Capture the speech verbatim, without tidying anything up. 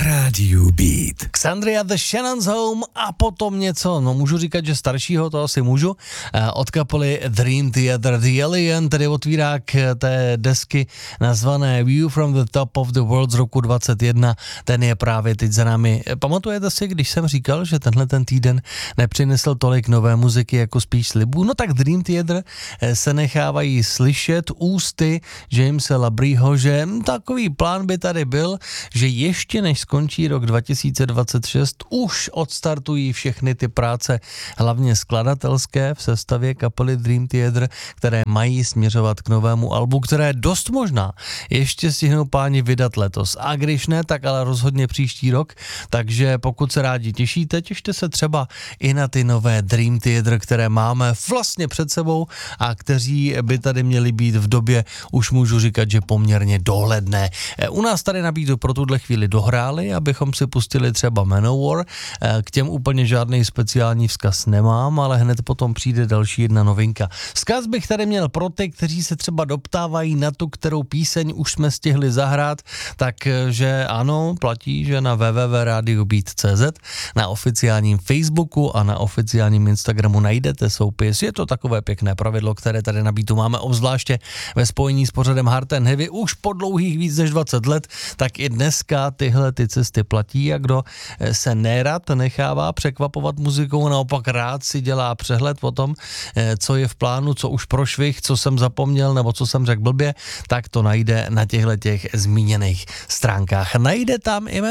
rádiu Beat. Xandria The Shannon's Home a potom něco, no můžu říkat, že staršího, to asi můžu, od kapely Dream Theater The Alien, tedy otvírák té desky nazvané View from the Top of the World z roku dvacet jedna, ten je právě teď za námi. Pamatujete si, když jsem říkal, že tenhle ten týden nepřinesl tolik nové muziky jako spíš slibů? No tak Dream Theater se nechávají slyšet ústy Jamesa Labryho, že takový plán by tady byl, že ještě než skončí rok dva tisíce dvacet šest, už odstartují všechny ty práce, hlavně skladatelské v sestavě kapely Dream Theater, které mají směřovat k novému albu, které dost možná ještě stihnou páni vydat letos. A když ne, tak ale rozhodně příští rok, takže pokud se rádi těšíte, těšte se třeba i na ty nové Dream Theater, které máme vlastně před sebou a kteří by tady měli být v době, už můžu říkat, že poměrně dohledné. U nás tady nabídnu pro tuhle chvíli dohráli, abychom si pustili třeba Manowar, k těm úplně žádný speciální vzkaz nemám, ale hned potom přijde další jedna novinka. Vzkaz bych tady měl pro ty, kteří se třeba doptávají na tu, kterou píseň už jsme stihli zahrát, takže ano, platí, že na w w w tečka radio beat tečka c z, na oficiálním Facebooku a na oficiálním Instagramu najdete soupis. Je to takové pěkné pravidlo, které tady na Beatu máme obzvláště ve spojení s pořadem Hard and Heavy už po dlouhých víc než dvacet let, tak i dneska tyhle ty cesty platí a kdo se nerad nechává překvapovat muzikou, naopak rád si dělá přehled o tom, co je v plánu, co už prošvih, co jsem zapomněl nebo co jsem řekl blbě, tak to najde na těchto těch zmíněných stránkách. Najde tam i